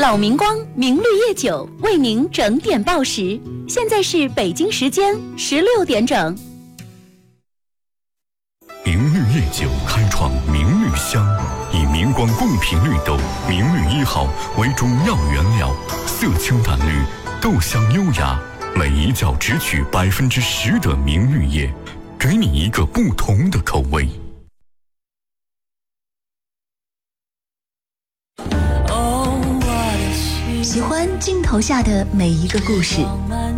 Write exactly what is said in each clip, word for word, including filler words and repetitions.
老明光明绿叶酒为您整点报时，现在是北京时间十六点整。 明绿叶酒开创明绿香，以明光贡品绿豆明绿一号为主要原料，色清淡绿，豆香优雅，每一角只取百分之十的明绿叶，给你一个不同的口味。 喜欢镜头下的每一个故事，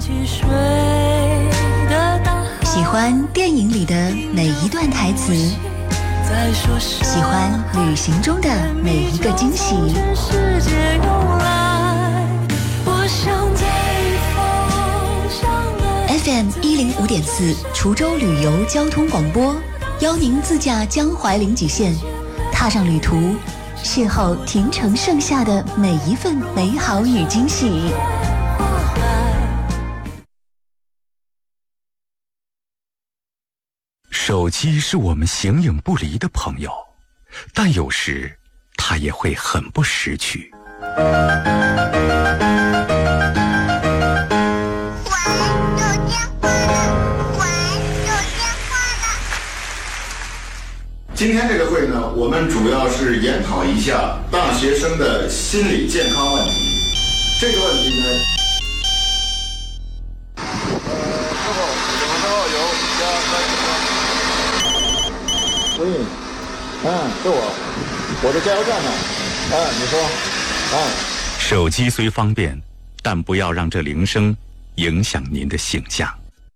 喜欢电影里的每一段台词，喜欢旅行中的每一个惊喜。F M 一零五点四滁州旅游交通广播，邀您自驾江淮临济线，踏上旅途，邂逅亭城盛夏的每一份美好与惊喜。 手机是我们形影不离的朋友，但有时它也会很不识趣。 今天这个会呢，我们主要是研讨一下大学生的心理健康问题。这个问题呢，呃，师傅，什么时候有加喂，嗯，是我，我在加油站呢。嗯，你说，嗯。 手机虽方便，但不要让这铃声影响您的形象。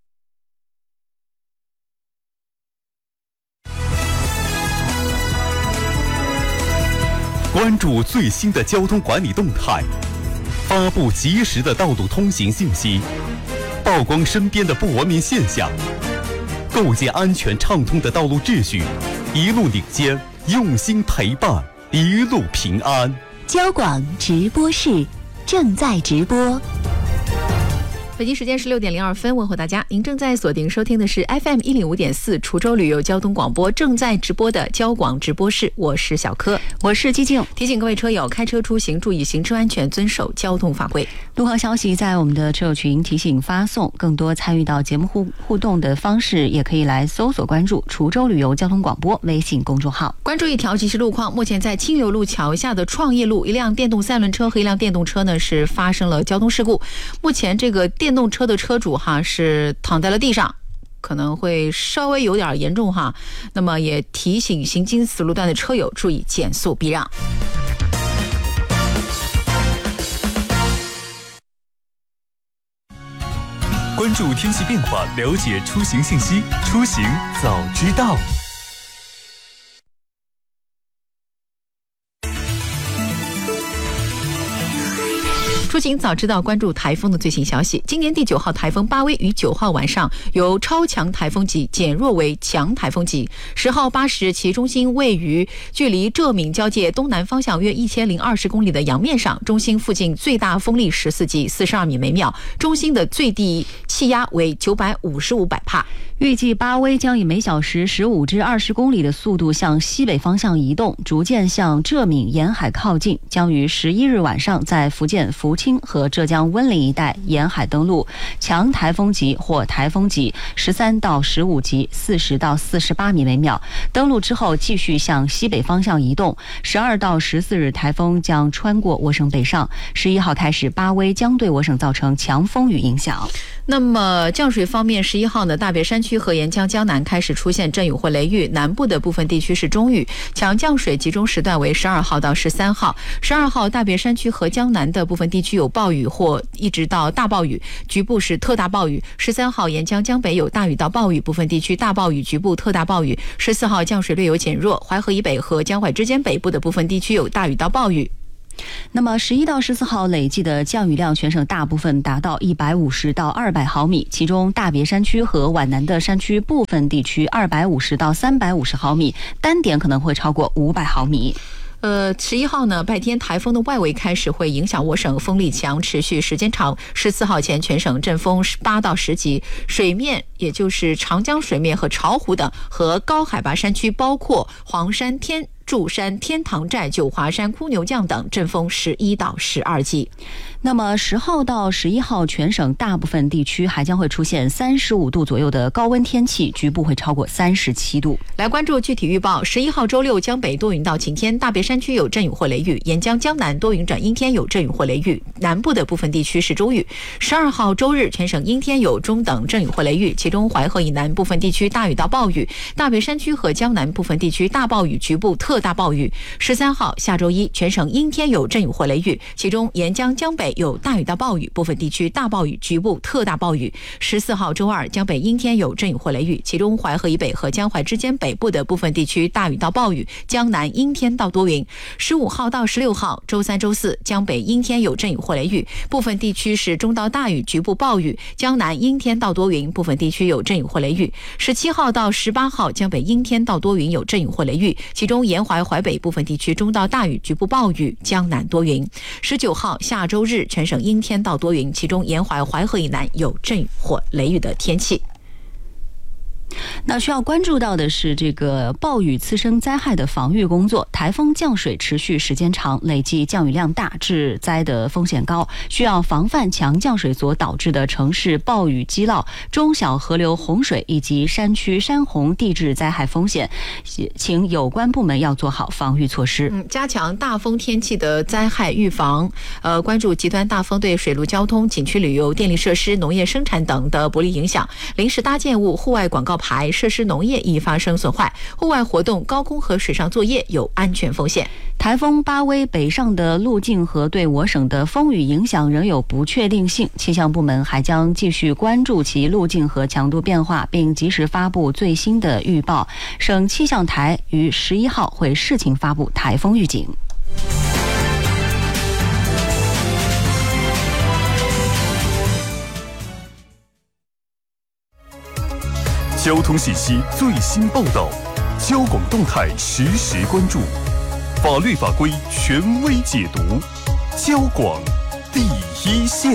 关注最新的交通管理动态，发布及时的道路通行信息，曝光身边的不文明现象，构建安全畅通的道路秩序，一路领先，用心陪伴，一路平安。 交广直播室正在直播。 北京时间十六点零二分，问候大家，您正在锁定收听的是 F M 一零五点四滁州旅游交通广播正在直播的交广直播室，我是小柯， 我是基静。 提醒各位车友，开车出行注意行车安全，遵守交通法规。 路况消息在我们的车友群提醒发送，更多参与到节目互互动的方式，也可以来搜索关注滁州旅游交通广播微信公众号。 关注一条即时路况，目前在清流路桥下的创业路，一辆电动三轮车和一辆电动车呢是发生了交通事故。目前这个电动车的车主哈是躺在了地上，可能会稍微有点严重哈。那么也提醒行经此路段的车友注意减速避让。 关注天气变化，了解出行信息，出行早知道。 出行早知道，关注台风的最新消息。今年第九号台风巴威于九号晚上由超强台风级减弱为强台风级。十号八时，其中心位于距离浙闽交界东南方向约一千零二十公里的洋面上，中心附近最大风力十四级，四十二米每秒，中心的最低气压为九百五十五百帕。 预计巴威将以每小时十五至二十公里的速度向西北方向移动，逐渐向浙闽沿海靠近，将于十一日晚上在福建福清和浙江温岭一带沿海登陆，强台风级或台风级，十三到十五级，四十到四十八米每秒。登陆之后继续向西北方向移动，十二到十四日台风将穿过我省北上，十一号开始巴威将对我省造成强风雨影响。 那么降水方面，十一号呢，大别山区和沿江江南开始出现阵雨或雷雨，南部的部分地区是中雨，强降水集中时段为十二号到十三号。十二号大别山区和江南的部分地区有暴雨或一直到大暴雨，局部是特大暴雨。十三号沿江江北有大雨到暴雨，部分地区大暴雨，局部特大暴雨。十四号降水略有减弱，淮河以北和江淮之间北部的部分地区有大雨到暴雨。 那么十一到十四号累计的降雨量，全省大部分达到一百五十到二百毫米，其中大别山区和皖南的山区部分地区二百五十到三百五十毫米，单点可能会超过五百毫米。 呃，十一号呢，白天台风的外围开始会影响我省，风力强，持续时间长。十四号前，全省阵风八到十级，水面也就是长江水面和巢湖等和高海拔山区，包括黄山、天柱山、天堂寨、九华山、枯牛降等，阵风十一到十二级。 那么十号到十一号，全省大部分地区还将会出现三十五度左右的高温天气，局部会超过三十七度。 来关注具体预报：十一号周六，江北多云到晴天，大别山区有阵雨或雷雨，沿江江南多云转阴天，有阵雨或雷雨，南部的部分地区是中雨。十二号周日，全省阴天有中等阵雨或雷雨，其中淮河以南部分地区大雨到暴雨，大别山区和江南部分地区大暴雨，局部特大暴雨。十三号下周一，全省阴天有阵雨或雷雨，其中沿江江北有大雨到暴雨，部分地区大暴雨，局部特大暴雨。十四号周二，江北阴天有阵雨或雷雨，其中淮河以北和江淮之间北部的部分地区大雨到暴雨，江南阴天到多云。十五号到十六号，周三周四，江北阴天有阵雨或雷雨，部分地区是中到大雨，局部暴雨，江南阴天到多云，部分地区有阵雨或雷雨。十七号到十八号，江北阴天到多云，有阵雨或雷雨，其中沿淮淮北部分地区中到大雨，局部暴雨，江南多云。十九号下周日，全省阴天到多云，其中沿淮淮河以南有阵雨或雷雨的天气。 那需要关注到的是这个暴雨次生灾害的防御工作。台风降水持续时间长，累计降雨量大，致灾的风险高，需要防范强降水所导致的城市暴雨积涝、中小河流洪水以及山区山洪地质灾害风险，请有关部门要做好防御措施。 嗯，加强大风天气的灾害预防，呃，关注极端大风对水陆交通、景区旅游、电力设施、农业生产等的不利影响。临时搭建物、户外广告牌、设施农业易发生损坏，户外活动、高空和水上作业有安全风险。 台风巴威北上的路径和对我省的风雨影响仍有不确定性，气象部门还将继续关注其路径和强度变化，并及时发布最新的预报。省气象台于十一号会视情发布台风预警。 交通信息最新报道，交广动态实时关注，法律法规权威解读，交广第一线。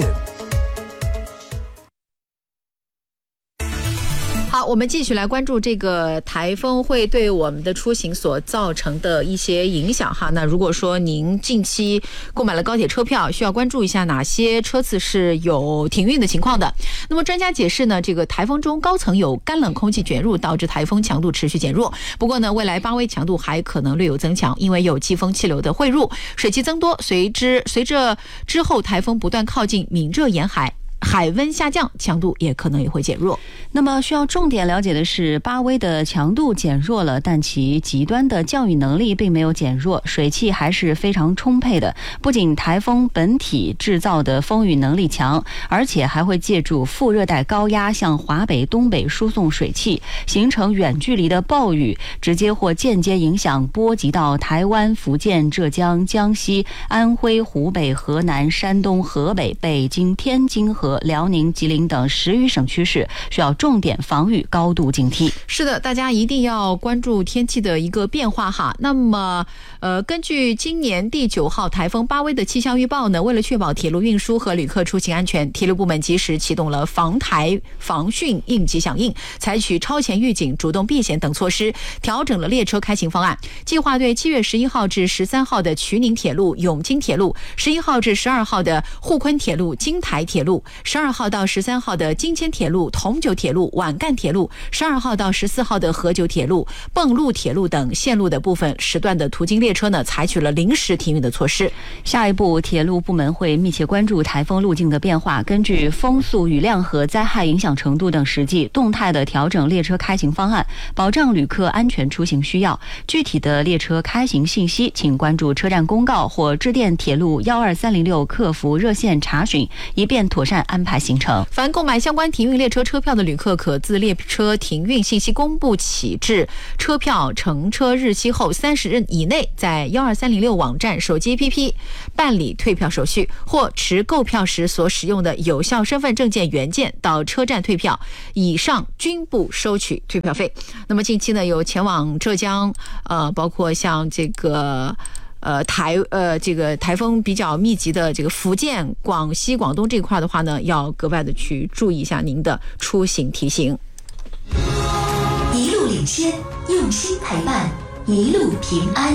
好，我们继续来关注这个台风会对我们的出行所造成的一些影响哈。那如果说您近期购买了高铁车票，需要关注一下哪些车次是有停运的情况的。那么专家解释呢，这个台风中高层有干冷空气卷入，导致台风强度持续减弱。不过呢，未来巴威强度还可能略有增强，因为有季风气流的汇入，水汽增多，随之随着之后台风不断靠近闽浙沿海，海温下降，强度也可能也会减弱。 那么需要重点了解的是，巴威的强度减弱了，但其极端的降雨能力并没有减弱，水汽还是非常充沛的。不仅台风本体制造的风雨能力强，而且还会借助副热带高压向华北、东北输送水汽，形成远距离的暴雨，直接或间接影响波及到台湾、福建、浙江、江西、安徽、湖北、河南、山东、河北、北京、天津和辽宁、吉林等十余省区市，需要重点防御，高度警惕。 是的，大家一定要关注天气的一个变化哈。那么，呃，根据今年第九号台风巴威的气象预报呢，为了确保铁路运输和旅客出行安全，铁路部门及时启动了防台防汛应急响应，采取超前预警、主动避险等措施，调整了列车开行方案。计划对七月十一号至十三号的衢宁铁路、永金铁路，十一号至十二号的沪昆铁路、京台铁路，十二号到十三号的京千铁路、同九铁路、皖赣铁路，十二号到十四号的河九铁路、蚌埠铁路等线路的部分时段的途经列车呢，采取了临时停运的措施。 下一步，铁路部门会密切关注台风路径的变化，根据风速、雨量和灾害影响程度等实际，动态的调整列车开行方案，保障旅客安全出行需要。具体的列车开行信息，请关注车站公告或致电铁路幺二三零六客服热线查询，以便妥善安排行程。 凡购买相关停运列车车票的旅客，可自列车停运信息公布起至车票乘车日期后三十日以内，在幺二三零六网站手机 A P P 办理退票手续，或持购票时所使用的有效身份证件原件到车站退票，以上均不收取退票费。那么近期呢，有前往浙江，呃，包括像这个。呃，台呃，这个台风比较密集的这个福建、广西、广东这块的话呢，要格外的去注意一下您的出行提醒。 一路领先，用心陪伴，一路平安。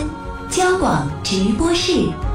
交广直播室。